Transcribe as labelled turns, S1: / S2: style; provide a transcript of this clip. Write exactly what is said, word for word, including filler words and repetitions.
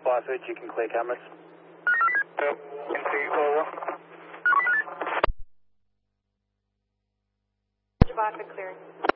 S1: Boswich, you can clear cameras.
S2: Yep, can see over.
S3: Boswich clearing.